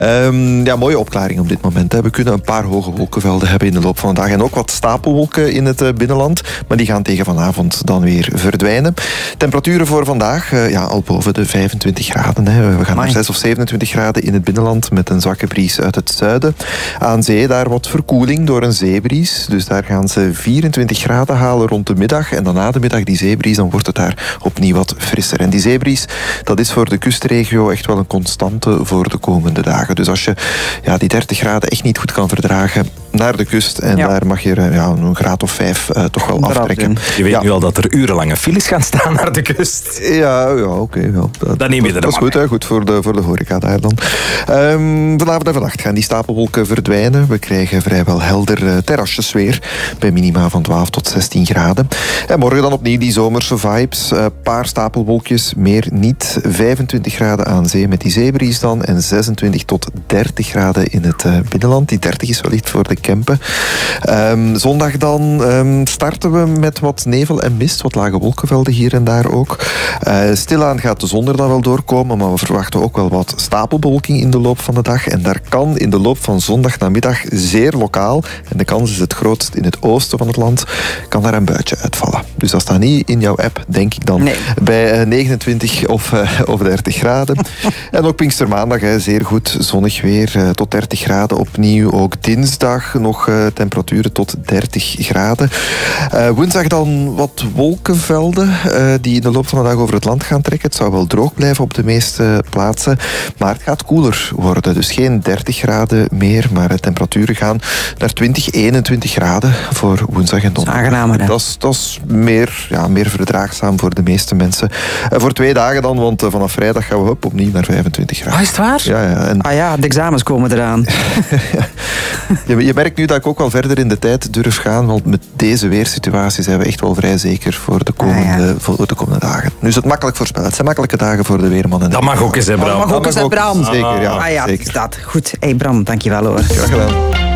Mooie opklaring op dit moment. We kunnen een paar hoge wolkenvelden hebben in de loop van de dag. En ook wat stapelwolken in het binnenland. Maar die gaan tegen vanavond dan weer verdwijnen. Temperaturen voor vandaag al boven de 25 graden. We gaan naar 6 of 27 graden in het binnenland met een zwakke bries uit het zuiden. Aan zee daar wat verkoeling door een zeebries. Dus daar gaan ze 24 graden halen rond de middag. En dan na de middag die zeebries, dan wordt het daar opnieuw wat frisser. En die zeebries, dat is voor de kustregio echt wel een constante voor de komende dagen. Dus als je die 30 graden echt niet goed kan verdragen, naar de kust. En daar mag je een graad of 5 toch wel aftrekken. Je weet nu al dat er urenlange files gaan staan naar de kust. Oké. Dan neem je er dat is goed, goed voor de horeca daar dan. Vanavond en vannacht gaan die stapelwolken verdwijnen. We krijgen vrijwel helder terrasjesweer bij minima van 12 tot 16 graden. En morgen dan opnieuw die zomerse vibes. Paar stapelwolkjes, meer niet. 25 graden aan zee met die zeebries dan. En 26 tot 30 graden in het binnenland. Die 30 is wellicht voor de Kempen. Zondag dan starten we met wat nevel en mist. Wat lage wolkenvelden hier en daar ook. Stilaan gaat de zon er dan wel doorkomen. Maar we verwachten ook wel wat stapelbewolking in de loop van de dag. En daar kan in de loop van zondag namiddag zeer lokaal, en de kans is het grootst in het oosten van het land, kan daar een buitje uitvallen. Dus dat staat niet in jouw app, denk ik dan. Nee. Bij 29 of 30 graden. En ook Pinkstermaandag, zeer goed zonnig weer, tot 30 graden opnieuw. Ook dinsdag nog temperaturen tot 30 graden. Woensdag dan wat wolkenvelden die in de loop van de dag over het land gaan trekken. Het zou wel droog blijven op de meeste plaatsen, maar het gaat koeler worden. Dus geen 30 graden meer, maar de temperaturen gaan naar 20, 21 graden voor woensdag en donderdag. Aangenamer, hè? Dat is meer verdraagzaam voor de meeste mensen. Voor 2 dagen dan, want vanaf vrijdag gaan we opnieuw naar 25 graden. Is het waar? Ja. De examens komen eraan. Je merkt nu dat ik ook wel verder in de tijd durf gaan, want met deze weersituatie zijn we echt wel vrij zeker voor de komende dagen. Nu is het makkelijk voorspellen. Het zijn makkelijke dagen voor de weerman. Dat mag ook eens, hè, Bram. Zeker, zeker. Dat is dat. Goed. Bram, dankjewel hoor. Graag gedaan.